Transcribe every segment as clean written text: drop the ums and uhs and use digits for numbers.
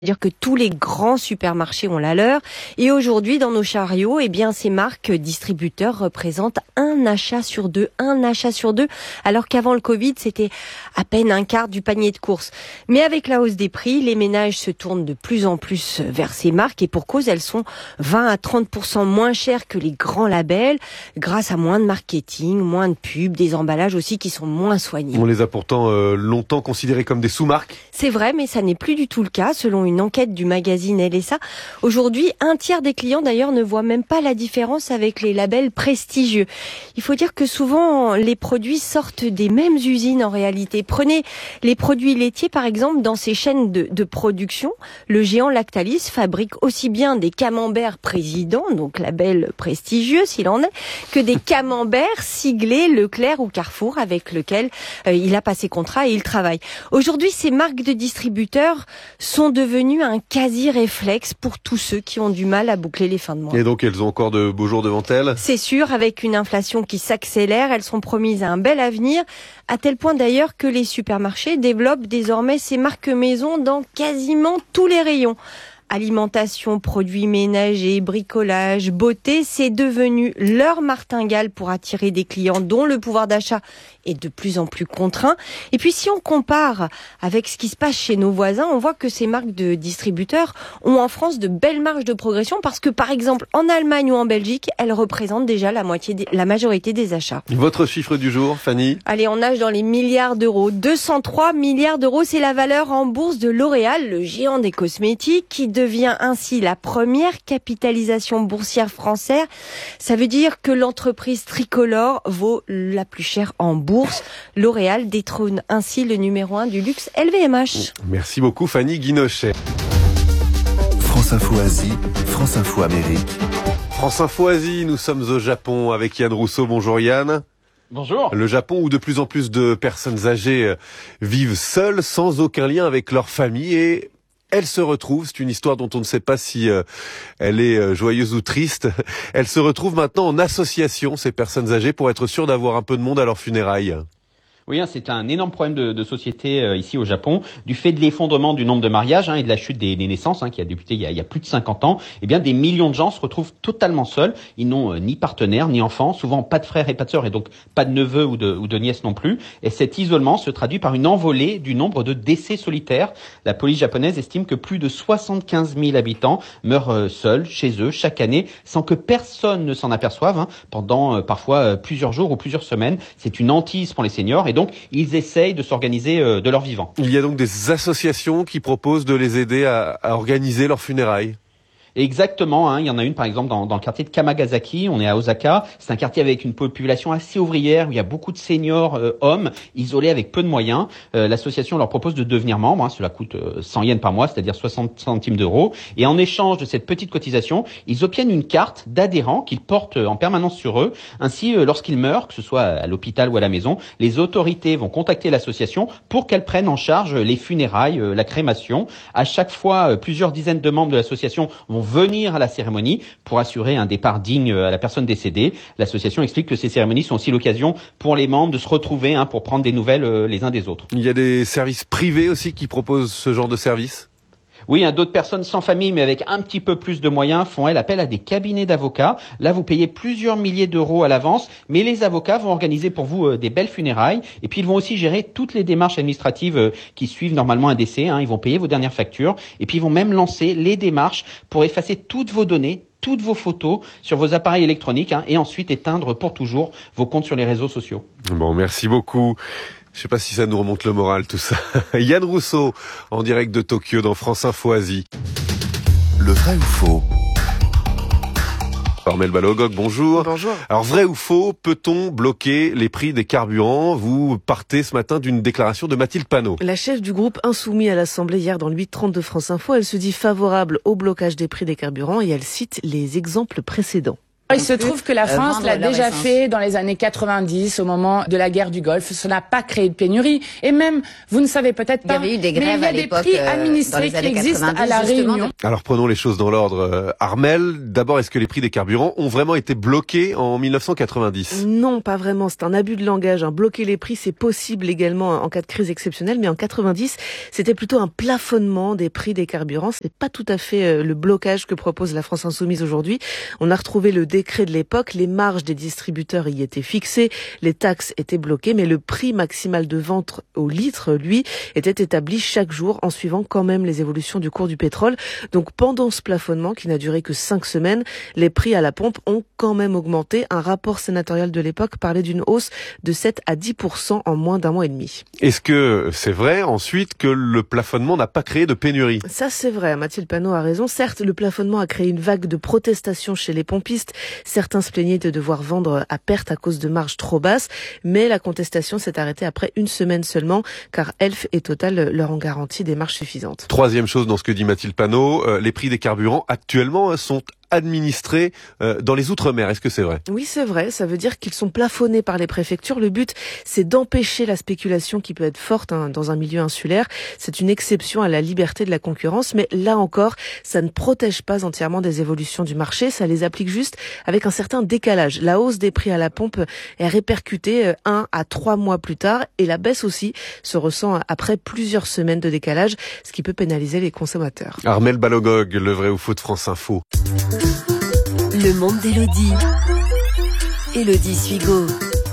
C'est-à-dire que tous les grands supermarchés ont la leur. Et aujourd'hui, dans nos chariots, ces marques distributeurs représentent un achat sur deux, alors qu'avant le Covid, c'était à peine un quart du panier de courses. Mais avec la hausse des prix, les ménages se tournent de plus en plus vers ces marques et pour cause, elles sont 20 à 30% moins chères que les grands labels, grâce à moins de marketing, moins de pubs, des emballages aussi qui sont moins soignés. On les a pourtant longtemps considérés comme des sous-marques. C'est vrai, mais ça n'est plus du tout le cas, selon une enquête du magazine LSA. Aujourd'hui, un tiers des clients d'ailleurs ne voient même pas la différence avec les labels prestigieux. Il faut dire que souvent, les produits sortent des mêmes usines en réalité. Prenez les produits laitiers par exemple, dans ces chaînes de production, le géant Lactalis fabrique aussi bien des camemberts Président, donc label prestigieux s'il en est, que des camemberts siglés Leclerc ou Carrefour avec lequel il a passé contrat et il travaille. Aujourd'hui, ces marques de distributeurs sont devenues un quasi-réflexe pour tous ceux qui ont du mal à boucler les fins de mois. Et donc elles ont encore de beaux jours devant elles ? C'est sûr, avec une inflation qui s'accélère, elles sont promises à un bel avenir, à tel point d'ailleurs que les supermarchés développent désormais ces marques maison dans quasiment tous les rayons. Alimentation, produits ménagers, bricolage, beauté, c'est devenu leur martingale pour attirer des clients dont le pouvoir d'achat est de plus en plus contraint. Et puis si on compare avec ce qui se passe chez nos voisins, on voit que ces marques de distributeurs ont en France de belles marges de progression parce que par exemple en Allemagne ou en Belgique, elles représentent déjà la majorité des achats. Votre chiffre du jour, Fanny ? Allez, on nage dans les milliards d'euros. 203 milliards d'euros, c'est la valeur en bourse de L'Oréal, le géant des cosmétiques, qui devient ainsi la première capitalisation boursière française. Ça veut dire que l'entreprise tricolore vaut la plus chère en bourse. L'Oréal détrône ainsi le numéro 1 du luxe LVMH. Merci beaucoup Fanny Guinochet. France Info Asie, France Info Amérique. France Info Asie, nous sommes au Japon avec Yann Rousseau. Bonjour Yann. Bonjour. Le Japon où de plus en plus de personnes âgées vivent seules, sans aucun lien avec leur famille et elles se retrouvent, c'est une histoire dont on ne sait pas si elle est joyeuse ou triste, elles se retrouvent maintenant en association, ces personnes âgées, pour être sûres d'avoir un peu de monde à leurs funérailles. Oui, c'est un énorme problème de société ici au Japon, du fait de l'effondrement du nombre de mariages et de la chute des naissances qui a débuté il y a plus de 50 ans. Eh bien, des millions de gens se retrouvent totalement seuls. Ils n'ont ni partenaire, ni enfants, souvent pas de frères et pas de sœurs, et donc pas de neveux ou de nièces non plus. Et cet isolement se traduit par une envolée du nombre de décès solitaires. La police japonaise estime que plus de 75 000 habitants meurent seuls chez eux chaque année, sans que personne ne s'en aperçoive, pendant parfois plusieurs jours ou plusieurs semaines. C'est une hantise pour les seniors. Et donc, ils essayent de s'organiser de leur vivant. Il y a donc des associations qui proposent de les aider à organiser leurs funérailles. Exactement, il y en a une par exemple dans le quartier de Kamagasaki, on est à Osaka, c'est un quartier avec une population assez ouvrière où il y a beaucoup de seniors hommes isolés avec peu de moyens. L'association leur propose de devenir membre, cela coûte 100 yens par mois, c'est-à-dire 60 centimes d'euros, et en échange de cette petite cotisation, ils obtiennent une carte d'adhérent qu'ils portent en permanence sur eux. Ainsi, lorsqu'ils meurent, que ce soit à l'hôpital ou à la maison, les autorités vont contacter l'association pour qu'elle prenne en charge les funérailles, la crémation. À chaque fois, plusieurs dizaines de membres de l'association vont venir à la cérémonie pour assurer un départ digne à la personne décédée. L'association explique que ces cérémonies sont aussi l'occasion pour les membres de se retrouver pour prendre des nouvelles les uns des autres. Il y a des services privés aussi qui proposent ce genre de service ? Oui, d'autres personnes sans famille mais avec un petit peu plus de moyens font appel à des cabinets d'avocats. Là, vous payez plusieurs milliers d'euros à l'avance, mais les avocats vont organiser pour vous des belles funérailles et puis ils vont aussi gérer toutes les démarches administratives qui suivent normalement un décès. Ils vont payer vos dernières factures et puis ils vont même lancer les démarches pour effacer toutes vos données, toutes vos photos sur vos appareils électroniques et ensuite éteindre pour toujours vos comptes sur les réseaux sociaux. Bon, merci beaucoup. Je sais pas si ça nous remonte le moral tout ça. Yann Rousseau, en direct de Tokyo dans France Info Asie. Le vrai ou faux ? Armel Balogog, bonjour. Bonjour. Alors, vrai ou faux, peut-on bloquer les prix des carburants ? Vous partez ce matin d'une déclaration de Mathilde Panot. La chef du groupe Insoumis à l'Assemblée hier dans le 8h30 de France Info, elle se dit favorable au blocage des prix des carburants et elle cite les exemples précédents. Il se trouve que la France l'a déjà fait dans les années 90, au moment de la guerre du Golfe. Ça n'a pas créé de pénurie. Et même, vous ne savez peut-être pas, il y avait eu des grèves à l'époque, il y a des prix administrés qui existent à La Réunion. Alors prenons les choses dans l'ordre. Armelle, d'abord, est-ce que les prix des carburants ont vraiment été bloqués en 1990 ? Non, pas vraiment. C'est un abus de langage. Bloquer les prix, c'est possible également en cas de crise exceptionnelle. Mais en 90, c'était plutôt un plafonnement des prix des carburants. C'est pas tout à fait le blocage que propose la France Insoumise aujourd'hui. On a retrouvé le décret de l'époque. Les marges des distributeurs y étaient fixées. Les taxes étaient bloquées. Mais le prix maximal de vente au litre, lui, était établi chaque jour en suivant quand même les évolutions du cours du pétrole. Donc pendant ce plafonnement, qui n'a duré que 5 semaines, les prix à la pompe ont quand même augmenté. Un rapport sénatorial de l'époque parlait d'une hausse de 7 à 10% en moins d'un mois et demi. Est-ce que c'est vrai ensuite que le plafonnement n'a pas créé de pénurie ? Ça c'est vrai, Mathilde Panot a raison. Certes, le plafonnement a créé une vague de protestations chez les pompistes. Certains se plaignaient de devoir vendre à perte à cause de marges trop basses, mais la contestation s'est arrêtée après 1 semaine seulement, car Elf et Total leur ont garanti des marges suffisantes. Troisième chose dans ce que dit Mathilde Panot, les prix des carburants actuellement sont administrés dans les Outre-mer. Est-ce que c'est vrai ? Oui, c'est vrai. Ça veut dire qu'ils sont plafonnés par les préfectures. Le but, c'est d'empêcher la spéculation qui peut être forte dans un milieu insulaire. C'est une exception à la liberté de la concurrence. Mais là encore, ça ne protège pas entièrement des évolutions du marché. Ça les applique juste avec un certain décalage. La hausse des prix à la pompe est répercutée 1 à 3 mois plus tard. Et la baisse aussi se ressent après plusieurs semaines de décalage, ce qui peut pénaliser les consommateurs. Armelle Balogog, le vrai ou faux de France Info. Le monde d'Élodie. Élodie Suigo.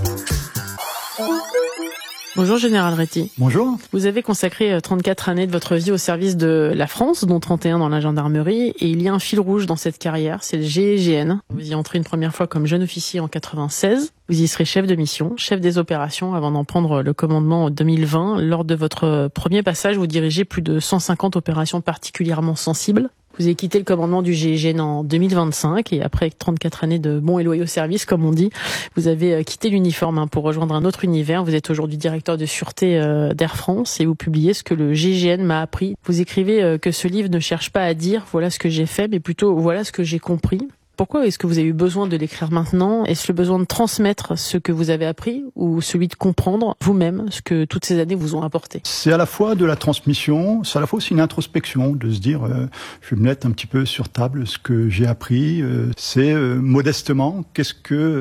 Bonjour Général Réty. Bonjour. Vous avez consacré 34 années de votre vie au service de la France, dont 31 dans la gendarmerie, et il y a un fil rouge dans cette carrière, c'est le GIGN. Vous y entrez une première fois comme jeune officier en 96. Vous y serez chef de mission, chef des opérations avant d'en prendre le commandement en 2020. Lors de votre premier passage, vous dirigez plus de 150 opérations particulièrement sensibles. Vous avez quitté le commandement du GIGN en 2025 et après 34 années de bons et loyaux services, comme on dit, vous avez quitté l'uniforme pour rejoindre un autre univers. Vous êtes aujourd'hui directeur de sûreté d'Air France et vous publiez ce que le GIGN m'a appris. Vous écrivez que ce livre ne cherche pas à dire « voilà ce que j'ai fait », mais plutôt « voilà ce que j'ai compris ». Pourquoi est-ce que vous avez eu besoin de l'écrire maintenant ? Est-ce le besoin de transmettre ce que vous avez appris ou celui de comprendre vous-même ce que toutes ces années vous ont apporté ? C'est à la fois de la transmission, c'est à la fois aussi une introspection, de se dire je vais me mettre un petit peu sur table ce que j'ai appris. C'est modestement, qu'est-ce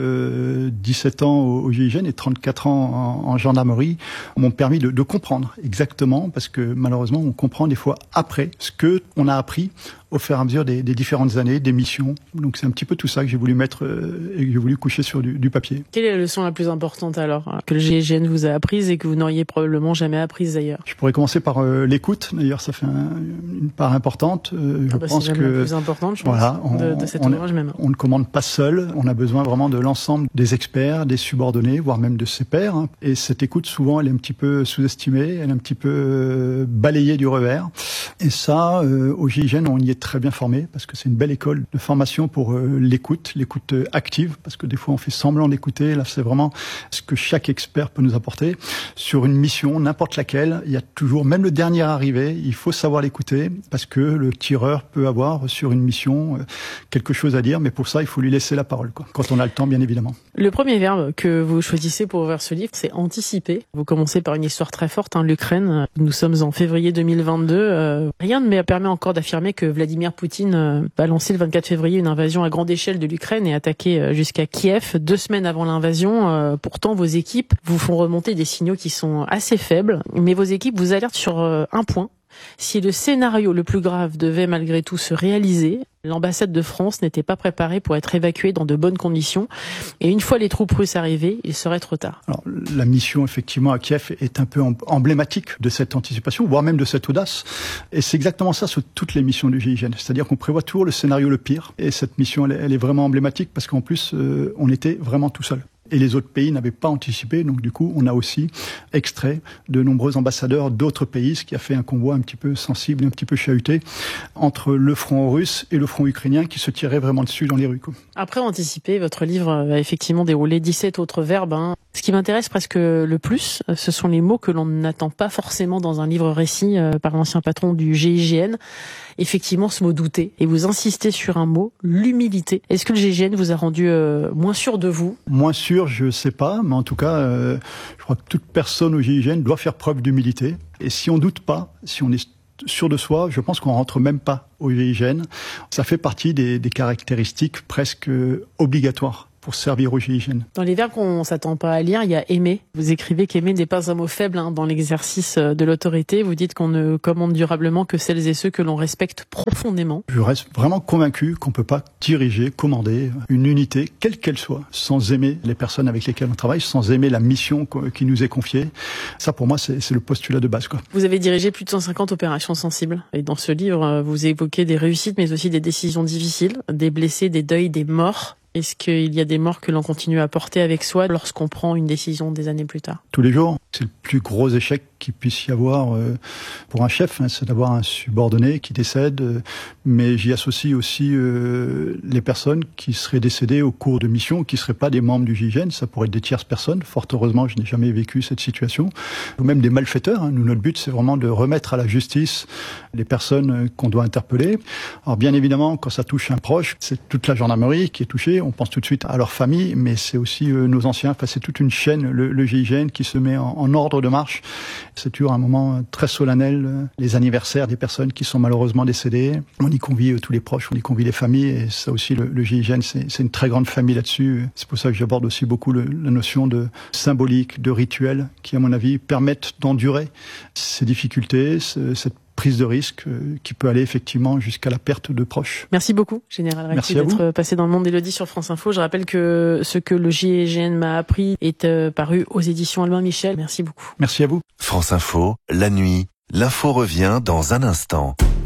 que 17 ans au GIGN et 34 ans en gendarmerie m'ont permis de comprendre exactement, parce que malheureusement on comprend des fois après ce que on a appris au fur et à mesure des différentes années, des missions. Donc c'est un petit peu tout ça que j'ai voulu mettre et que j'ai voulu coucher sur du papier. Quelle est la leçon la plus importante alors que le GIGN vous a apprise et que vous n'auriez probablement jamais apprise d'ailleurs ? Je pourrais commencer par l'écoute. D'ailleurs, ça fait une part importante. Je pense c'est que la plus importante, je pense, de cet ouvrage même. On ne commande pas seul. On a besoin vraiment de l'ensemble des experts, des subordonnés, voire même de ses pairs. Et cette écoute, souvent, elle est un petit peu sous-estimée, elle est un petit peu balayée du revers. Et ça, au GIGN, on y est très bien formé parce que c'est une belle école de formation pour l'écoute active, parce que des fois on fait semblant d'écouter. Là, c'est vraiment ce que chaque expert peut nous apporter. Sur une mission, n'importe laquelle, il y a toujours, même le dernier arrivé, il faut savoir l'écouter parce que le tireur peut avoir sur une mission quelque chose à dire, mais pour ça, il faut lui laisser la parole, quoi, quand on a le temps, bien évidemment. Le premier verbe que vous choisissez pour ouvrir ce livre, c'est anticiper. Vous commencez par une histoire très forte, l'Ukraine. Nous sommes en février 2022. Rien ne me permet encore d'affirmer que Vladimir Poutine a lancé le 24 février une invasion à grande échelle de l'Ukraine et attaqué jusqu'à Kiev 2 semaines avant l'invasion. Pourtant, vos équipes vous font remonter des signaux qui sont assez faibles, mais vos équipes vous alertent sur un point. Si le scénario le plus grave devait malgré tout se réaliser, l'ambassade de France n'était pas préparée pour être évacuée dans de bonnes conditions. Et une fois les troupes russes arrivées, il serait trop tard. Alors, la mission, effectivement, à Kiev est un peu emblématique de cette anticipation, voire même de cette audace. Et c'est exactement ça sur toutes les missions du GIGN. C'est-à-dire qu'on prévoit toujours le scénario le pire. Et cette mission, elle est vraiment emblématique parce qu'en plus, on était vraiment tout seul. Et les autres pays n'avaient pas anticipé, donc du coup, on a aussi extrait de nombreux ambassadeurs d'autres pays, ce qui a fait un convoi un petit peu sensible, un petit peu chahuté, entre le front russe et le front ukrainien qui se tiraient vraiment dessus dans les rues, quoi. Après anticiper, votre livre a effectivement déroulé 17 autres verbes. Ce qui m'intéresse presque le plus, ce sont les mots que l'on n'attend pas forcément dans un livre récit par l'ancien patron du GIGN. Effectivement, ce mot douter. Et vous insistez sur un mot, l'humilité. Est-ce que le GIGN vous a rendu moins sûr de vous? Moins sûr, je sais pas, mais en tout cas, je crois que toute personne au GIGN doit faire preuve d'humilité. Et si on doute pas, si on est sûr de soi, je pense qu'on rentre même pas au GIGN. Ça fait partie des caractéristiques presque obligatoires pour servir au GIGN. Dans les verbes qu'on s'attend pas à lire, il y a aimer. Vous écrivez qu'aimer n'est pas un mot faible dans l'exercice de l'autorité. Vous dites qu'on ne commande durablement que celles et ceux que l'on respecte profondément. Je reste vraiment convaincu qu'on peut pas diriger, commander une unité, quelle qu'elle soit, sans aimer les personnes avec lesquelles on travaille, sans aimer la mission qui nous est confiée. Ça, pour moi, c'est le postulat de base, quoi. Vous avez dirigé plus de 150 opérations sensibles. Et dans ce livre, vous évoquez des réussites, mais aussi des décisions difficiles, des blessés, des deuils, des morts. Est-ce qu'il y a des morts que l'on continue à porter avec soi lorsqu'on prend une décision des années plus tard? Tous les jours. C'est le plus gros échec qu'il puisse y avoir pour un chef, c'est d'avoir un subordonné qui décède. Mais j'y associe aussi les personnes qui seraient décédées au cours de missions, qui ne seraient pas des membres du GIGN. Ça pourrait être des tierces personnes. Fort heureusement, je n'ai jamais vécu cette situation. Ou même des malfaiteurs. Nous, notre but, c'est vraiment de remettre à la justice les personnes qu'on doit interpeller. Alors bien évidemment, quand ça touche un proche, c'est toute la gendarmerie qui est touchée. On pense tout de suite à leur famille, mais c'est aussi nos anciens. Enfin, c'est toute une chaîne, le GIGN, qui se met en ordre de marche. C'est toujours un moment très solennel, les anniversaires des personnes qui sont malheureusement décédées. On y convie tous les proches, on y convie les familles, et ça aussi, le GIGN, c'est une très grande famille là-dessus. C'est pour ça que j'aborde aussi beaucoup la notion de symbolique, de rituel, qui, à mon avis, permettent d'endurer ces difficultés, cette prise de risque qui peut aller effectivement jusqu'à la perte de proches. Merci beaucoup, Général Recti, d'être passé dans le monde d'Élodie sur France Info. Je rappelle que ce que le GIGN m'a appris est paru aux éditions Albin Michel. Merci beaucoup. Merci à vous. France Info, la nuit, l'info revient dans un instant.